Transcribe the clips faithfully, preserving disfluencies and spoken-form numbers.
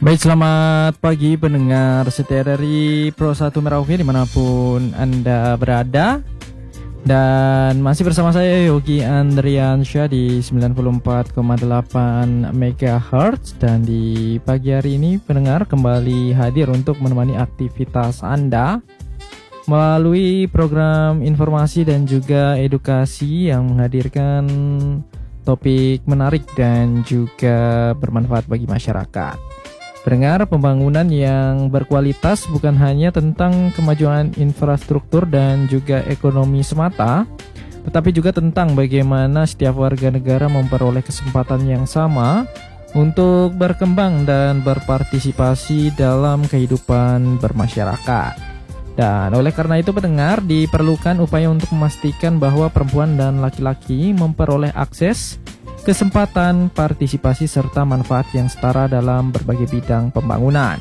Baik, selamat pagi pendengar setia dari Pro satu Merauke dimanapun Anda berada. Dan masih bersama saya Yogi Andriansyah di sembilan puluh empat koma delapan megahertz. Dan di pagi hari ini pendengar kembali hadir untuk menemani aktivitas Anda melalui program informasi dan juga edukasi yang menghadirkan topik menarik dan juga bermanfaat bagi masyarakat. Pendengar, pembangunan yang berkualitas bukan hanya tentang kemajuan infrastruktur dan juga ekonomi semata, tetapi juga tentang bagaimana setiap warga negara memperoleh kesempatan yang sama untuk berkembang dan berpartisipasi dalam kehidupan bermasyarakat. Dan oleh karena itu pendengar, diperlukan upaya untuk memastikan bahwa perempuan dan laki-laki memperoleh akses, kesempatan, partisipasi, serta manfaat yang setara dalam berbagai bidang pembangunan.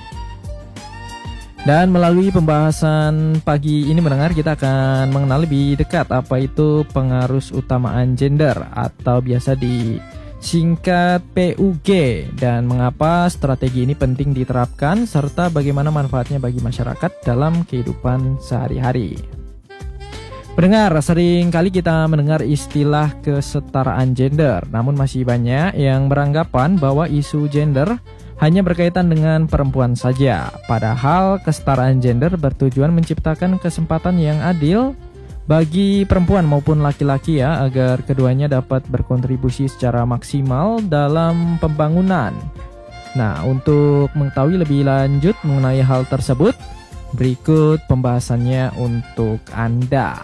Dan melalui pembahasan pagi ini mendengar, kita akan mengenal lebih dekat apa itu pengaruh utamaan gender atau biasa disingkat P U G, dan mengapa strategi ini penting diterapkan serta bagaimana manfaatnya bagi masyarakat dalam kehidupan sehari-hari. Pendengar, sering kali kita mendengar istilah kesetaraan gender, namun masih banyak yang beranggapan bahwa isu gender hanya berkaitan dengan perempuan saja. Padahal kesetaraan gender bertujuan menciptakan kesempatan yang adil bagi perempuan maupun laki-laki ya, agar keduanya dapat berkontribusi secara maksimal dalam pembangunan. Nah, untuk mengetahui lebih lanjut mengenai hal tersebut, berikut pembahasannya untuk Anda.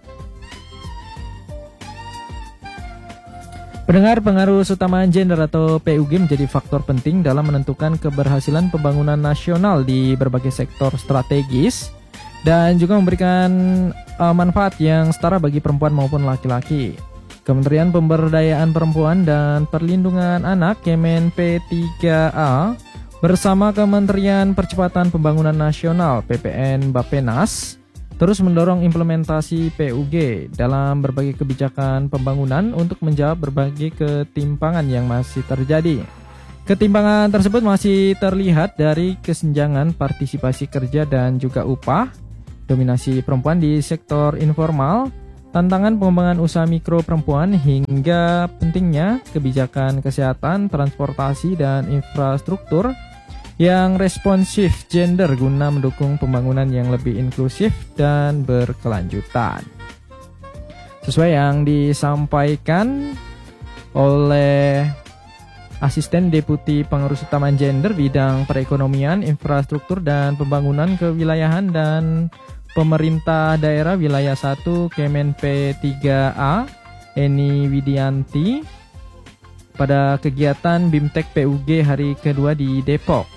Pendengar, pengaruh utamaan gender atau P U G menjadi faktor penting dalam menentukan keberhasilan pembangunan nasional di berbagai sektor strategis dan juga memberikan uh, manfaat yang setara bagi perempuan maupun laki-laki. Kementerian Pemberdayaan Perempuan dan Perlindungan Anak Kemen P tiga A bersama Kementerian Percepatan Pembangunan Nasional P P N Bappenas terus mendorong implementasi P U G dalam berbagai kebijakan pembangunan untuk menjawab berbagai ketimpangan yang masih terjadi. Ketimpangan tersebut masih terlihat dari kesenjangan partisipasi kerja dan juga upah, dominasi perempuan di sektor informal, tantangan pengembangan usaha mikro perempuan, hingga pentingnya kebijakan kesehatan, transportasi, dan infrastruktur yang responsif gender guna mendukung pembangunan yang lebih inklusif dan berkelanjutan. Sesuai yang disampaikan oleh Asisten Deputi Pengurus Utama Gender Bidang Perekonomian, Infrastruktur, dan Pembangunan Kewilayahan dan Pemerintah Daerah Wilayah satu Kemen P tiga A, Eni Widianti, pada kegiatan BIMTEK P U G hari kedua di Depok.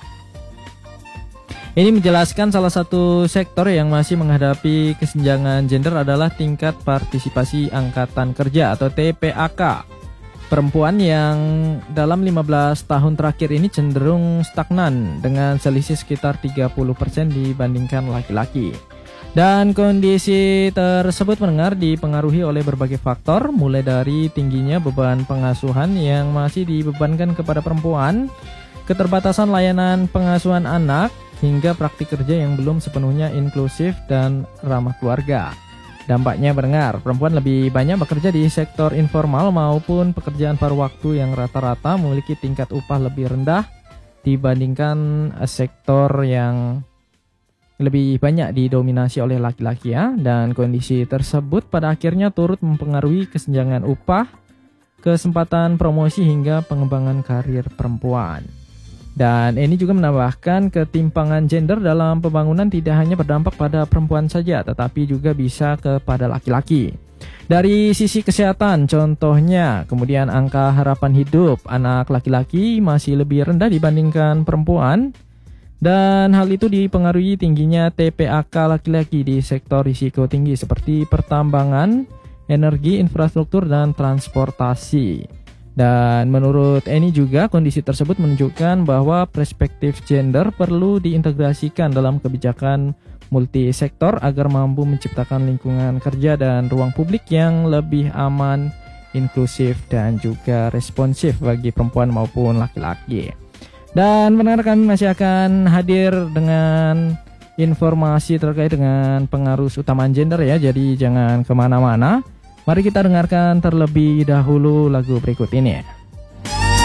Ini menjelaskan salah satu sektor yang masih menghadapi kesenjangan gender adalah tingkat partisipasi angkatan kerja atau T P A K. Perempuan yang dalam lima belas tahun terakhir ini cenderung stagnan dengan selisih sekitar tiga puluh persen dibandingkan laki-laki. Dan kondisi tersebut mendengar dipengaruhi oleh berbagai faktor, mulai dari tingginya beban pengasuhan yang masih dibebankan kepada perempuan, keterbatasan layanan pengasuhan anak, hingga praktik kerja yang belum sepenuhnya inklusif dan ramah keluarga. Dampaknya mendengar, perempuan lebih banyak bekerja di sektor informal maupun pekerjaan paruh waktu yang rata-rata memiliki tingkat upah lebih rendah dibandingkan sektor yang lebih banyak didominasi oleh laki-laki ya. Dan kondisi tersebut pada akhirnya turut mempengaruhi kesenjangan upah, kesempatan promosi, hingga pengembangan karir perempuan. Dan ini juga menambahkan ketimpangan gender dalam pembangunan tidak hanya berdampak pada perempuan saja, tetapi juga bisa kepada laki-laki. Dari sisi kesehatan contohnya, kemudian angka harapan hidup anak laki-laki masih lebih rendah dibandingkan perempuan. Dan hal itu dipengaruhi tingginya T P A K laki-laki di sektor risiko tinggi seperti pertambangan, energi, infrastruktur, dan transportasi. Dan menurut Eni juga kondisi tersebut menunjukkan bahwa perspektif gender perlu diintegrasikan dalam kebijakan multisektor agar mampu menciptakan lingkungan kerja dan ruang publik yang lebih aman, inklusif, dan juga responsif bagi perempuan maupun laki-laki. Dan benar kami masih akan hadir dengan informasi terkait dengan pengaruh utamaan gender ya. Jadi jangan kemana-mana. Mari kita dengarkan terlebih dahulu lagu berikut ini.